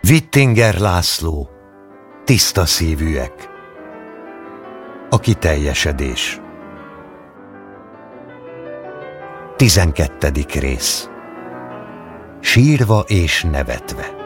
Wittinger László, Tiszta szívűek. A kiteljesedés. 12. rész. Sírva és nevetve.